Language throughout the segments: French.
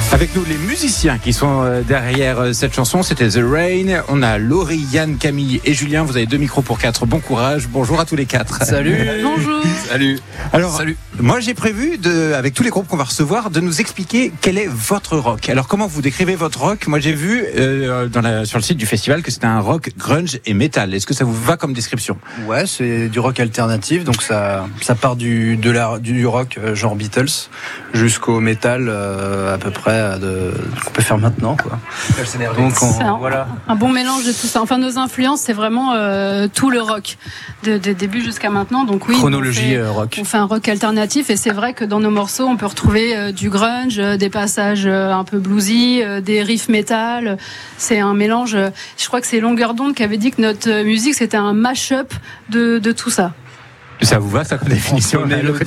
Avec nous, les musiciens qui sont derrière cette chanson, c'était The Rain. On a Laurie, Yann, Camille et Julien. Vous avez 2 micros pour 4. Bon courage. Bonjour à tous les 4. Salut. Bonjour. Salut. Alors, Salut. Moi j'ai prévu, avec tous les groupes qu'on va recevoir, de nous expliquer quel est votre rock. Alors, comment vous décrivez votre rock ? Moi j'ai vu sur le site du festival que c'était un rock grunge et metal. Est-ce que ça vous va comme description ? Ouais, c'est du rock alternatif, donc ça part du rock genre Beatles jusqu'au metal à peu près qu'on peut faire maintenant, quoi. Donc voilà. Un bon mélange de tout ça. Enfin, nos influences, c'est vraiment tout le rock de début jusqu'à maintenant. Donc oui, chronologie rock. On fait un rock alternatif et c'est vrai que dans nos morceaux, on peut retrouver du grunge, des passages un peu bluesy, des riffs metal. C'est un mélange. Je crois que c'est Longueur d'onde qui avait dit que notre musique c'était un mash-up de tout ça. Ça vous va, ça, comme définition ?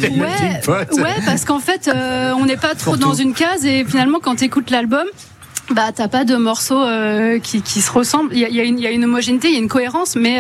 Ouais, parce qu'en fait, on n'est pas trop dans une case et finalement, quand tu écoutes l'album, t'as pas de morceaux qui se ressemblent. Il y a une homogénéité, il y a une cohérence, mais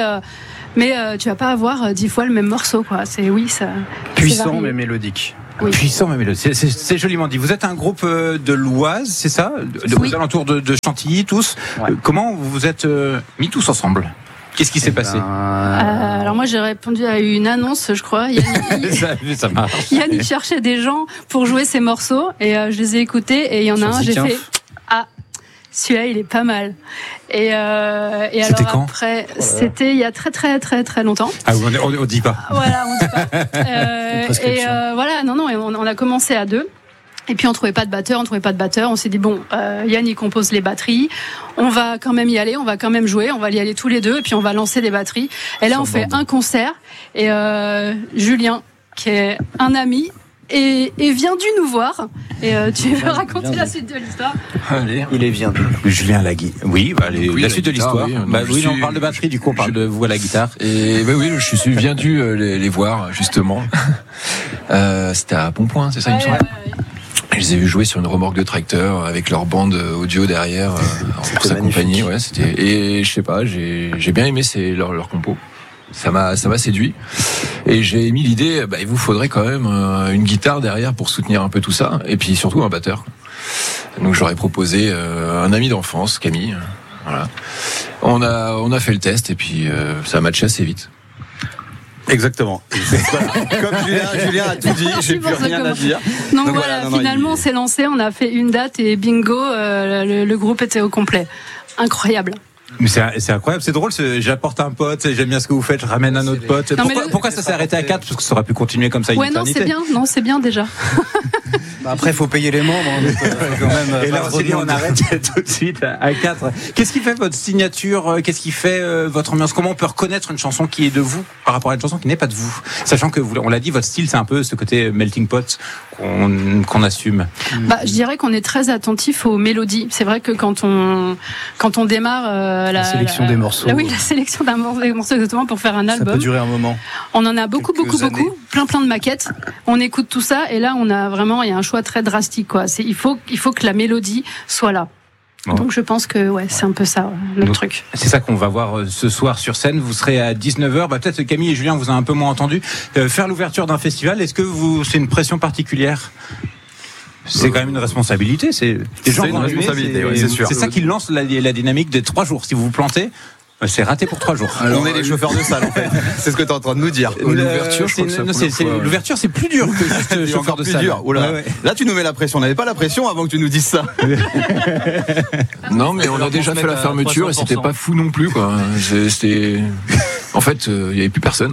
tu vas pas avoir 10 fois le même morceau, quoi. C'est ça. Puissant mais mélodique. Oui. Puissant mais mélodique. C'est joliment dit. Vous êtes un groupe de l'Oise, c'est ça ? Oui. Aux alentours de Chantilly, tous. Ouais. Comment vous vous êtes mis tous ensemble ? Qu'est-ce qui s'est passé ? Alors moi j'ai répondu à une annonce, je crois. Ça marche. Yann il cherchait des gens pour jouer ses morceaux et je les ai écoutés et il y en a un, j'ai fait celui-là il est pas mal. Et c'était alors après c'était il y a très très très très longtemps. Ah on dit pas. Voilà, on dit pas. Voilà, non on a commencé à 2. Et puis on trouvait pas de batteur. On s'est dit bon, Yann il compose les batteries. On va quand même y aller, on va quand même jouer, on va y aller tous les deux et puis on va lancer des batteries. Et là on fait un concert et Julien qui est un ami et vient dû nous voir. Et tu veux raconter la suite de l'histoire ? Allez, il est vient. Julien Lagui. Oui, la suite de l'histoire. On parle de batterie, du coup on parle de vous à la guitare. Et je suis bien dû les voir justement. C'était à Pontpoint, c'est ça, il me semble. Je les ai vus jouer sur une remorque de tracteur avec leur bande audio derrière pour sa compagnie. Ouais, et je sais pas, j'ai bien aimé leur compo. Ça m'a séduit et j'ai émis l'idée. Il vous faudrait quand même une guitare derrière pour soutenir un peu tout ça et puis surtout un batteur. Donc j'aurais proposé un ami d'enfance, Camille. Voilà. On a fait le test et puis ça a matché assez vite. Exactement. Comme Julien a tout dit, j'ai plus rien à dire. Donc voilà, finalement on s'est lancé, on a fait une date et bingo, le groupe était au complet. Incroyable. Mais c'est incroyable, c'est drôle, j'apporte un pote, j'aime bien ce que vous faites, je ramène un autre pote. Pourquoi ça s'est arrêté à 4 ? Parce que ça aurait pu continuer comme ça une éternité. C'est bien déjà. Après, il faut payer les membres. Quand même, et là, on s'est dit, on arrête tout de suite à 4. Qu'est-ce qui fait votre signature ? Qu'est-ce qui fait votre ambiance ? Comment on peut reconnaître une chanson qui est de vous par rapport à une chanson qui n'est pas de vous ? Sachant que, on l'a dit, votre style, c'est un peu ce côté melting pot qu'on assume. Je dirais qu'on est très attentif aux mélodies. C'est vrai que quand on démarre la sélection des morceaux. La sélection des morceaux exactement pour faire un album. Ça peut durer un moment. On en a beaucoup, plein de maquettes. On écoute tout ça et là, il y a un choix très drastique, quoi. Il faut que la mélodie soit là. Oh. Donc je pense que c'est un peu ça le truc. C'est ça qu'on va voir ce soir sur scène. Vous serez à 19h. Peut-être Camille et Julien vous a un peu moins entendu. Faire l'ouverture d'un festival, est-ce que c'est une pression particulière ? C'est quand même une responsabilité. C'est une responsabilité, c'est sûr. C'est ça qui lance la dynamique des 3 jours. Si vous vous plantez, c'est raté pour 3 jours. Alors, on est les chauffeurs de salle, en fait. C'est ce que tu es en train de nous dire. L'ouverture, l'ouverture, c'est plus dur que juste chauffeur de salle. Oh là. Ouais. Là, tu nous mets la pression. On n'avait pas la pression avant que tu nous dises ça. Non, mais on a déjà fait la fermeture et c'était pas fou non plus, quoi. En fait, il n'y avait plus personne.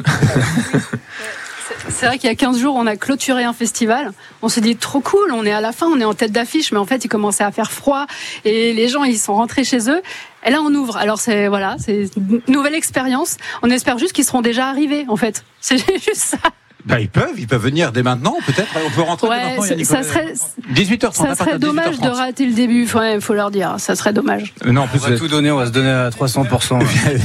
C'est vrai qu'il y a 15 jours, on a clôturé un festival. On s'est dit, trop cool, on est à la fin, on est en tête d'affiche, mais en fait, il commençait à faire froid et les gens, ils sont rentrés chez eux. Et là, on ouvre. Alors, c'est une nouvelle expérience. On espère juste qu'ils seront déjà arrivés, en fait. C'est juste ça. Ils peuvent venir dès maintenant, peut-être. On peut rentrer dès maintenant. Ça serait 18h30. Ça serait dommage de rater le début. Il faut leur dire. Ça serait dommage. Non, en plus, on va tout donner. On va se donner à 300%.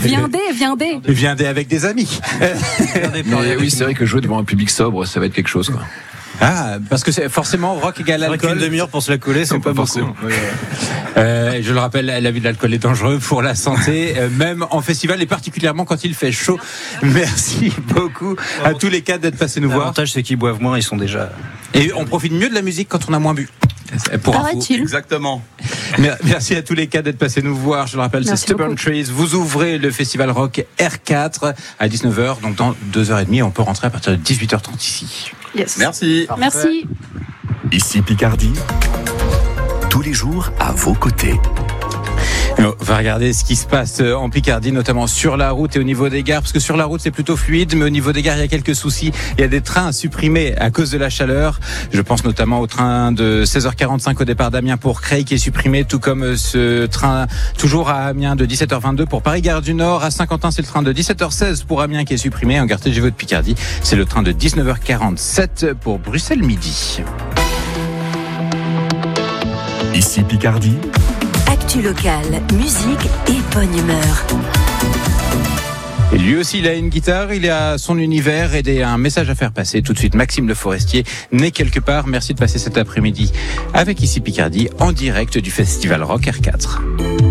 Viendez avec des amis. Mais oui, c'est vrai que jouer devant un public sobre, ça va être quelque chose, quoi. Ah, parce que c'est forcément rock égale alcool. Une demi-heure pour se la coller, c'est pas beaucoup. Je le rappelle, l'abus de l'alcool est dangereux pour la santé, même en festival et particulièrement quand il fait chaud. Merci beaucoup à tous les 4 d'être passés nous voir. L'avantage, c'est qu'ils boivent moins, ils sont déjà. Et on profite mieux de la musique quand on a moins bu. Pour info. Paraît-il. Exactement. Merci à tous les quatre d'être passés nous voir. Je le rappelle, c'est Stubborn Trees. Vous ouvrez le festival rock R4 à 19h, donc dans 2h30. On peut rentrer à partir de 18h30 ici. Yes. Merci. Merci. Ici Picardie, tous les jours à vos côtés. On va regarder ce qui se passe en Picardie, notamment sur la route et au niveau des gares, parce que sur la route c'est plutôt fluide, mais au niveau des gares il y a quelques soucis. Il y a des trains supprimés à cause de la chaleur. Je pense notamment au train de 16h45 au départ d'Amiens pour Creil qui est supprimé, tout comme ce train toujours à Amiens de 17h22 pour Paris-Gare du Nord. À Saint-Quentin c'est le train de 17h16 pour Amiens qui est supprimé. En gare TGV de Picardie c'est le train de 19h47 pour Bruxelles Midi. Ici Picardie. Actu locale, musique et bonne humeur. Et lui aussi, il a une guitare, il a son univers et un message à faire passer. Tout de suite, Maxime Le Forestier, né quelque part. Merci de passer cet après-midi avec Ici Picardie en direct du Festival Rock R4.